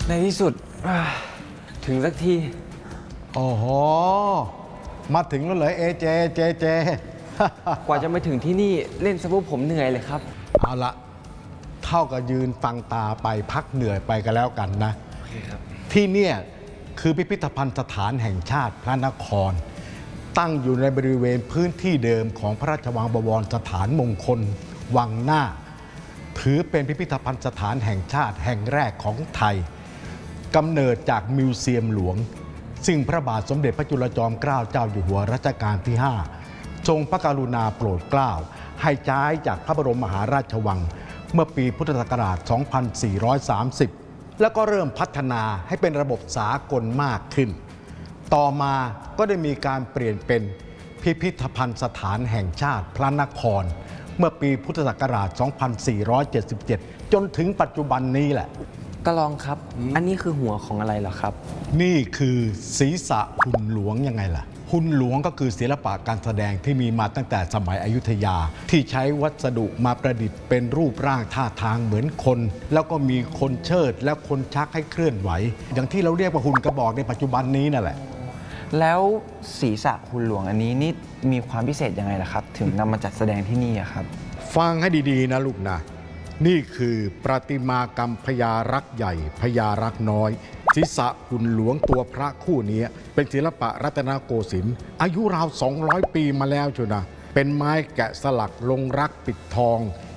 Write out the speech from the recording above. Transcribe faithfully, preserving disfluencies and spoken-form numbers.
ในที่สุดถึงสักทีโอ้โหมาถึงแล้วเหรอเอเจเจเจกว่าจะมาถึงที่นี่เล่นซะพวกผมเหนื่อยเลยครับเอาละเท่ากับยืนฟังตาไปพักเหนื่อยไปกันแล้วกันนะโอเคครับที่เนี่ยคือพิพิธภัณฑ์สถานแห่งชาติพระนครตั้งอยู่ในบริเวณพื้นที่เดิมของพระราชวังบวรสถานมงคลวังหน้าถือเป็นพิพิธภัณฑ์สถานแห่งชาติแห่งแรกของไทยกำเนิดจากมิวเซียมหลวงซึ่งพระบาทสมเด็จพระจุลจอมเกล้าเจ้าอยู่หัวรัชกาลที่ห้าทรงพระกรุณาโปรดเกล้าให้ใช้จากพระบรมมหาราชวังเมื่อปีพุทธศักราช สองพันสี่ร้อยสามสิบ แล้วก็เริ่มพัฒนาให้เป็นระบบสากลมากขึ้นต่อมาก็ได้มีการเปลี่ยนเป็นพิพิธภัณฑ์สถานแห่งชาติพระนครเมื่อปีพุทธศักราช สองพันสี่ร้อยเจ็ดสิบเจ็ด จนถึงปัจจุบันนี้แหละก็ลองครับ อันนี้คือหัวของอะไรเหรอครับนี่คือศีรษะหุ่นหลวงยังไงล่ะหุ่นหลวงก็คือศิลปะการแสดงที่มีมาตั้งแต่สมัยอยุธยาที่ใช้วัสดุมาประดิษฐ์เป็นรูปร่างท่าทางเหมือนคนแล้วก็มีคนเชิดและคนชักให้เคลื่อนไหวอย่างที่เราเรียกว่าหุ่นกระบอกในปัจจุบันนี้นั่นแหละแล้วศีรษะหุ่นหลวงอันนี้นี่มีความพิเศษยังไงล่ะครับถึงนำมาจัดแสดงที่นี่ครับฟังให้ดีๆนะลูกนะนี่คือประติมากรรมพญารักษ์ใหญ่พญารักษ์น้อยศีรษะหุ่นหลวงตัวพระคู่นี้เป็นศิลปะรัตนโกสินทร์อายุราวสองร้อยปีมาแล้วชัวนะเป็นไม้แกะสลักลงรักปิดทอง